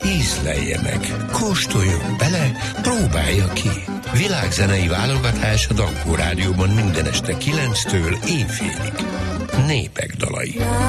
ízlelje meg, kóstoljon bele, próbálja ki. Világzenei válogatás a Dankó Rádióban minden este 9-től éjfélig. Népek dalai.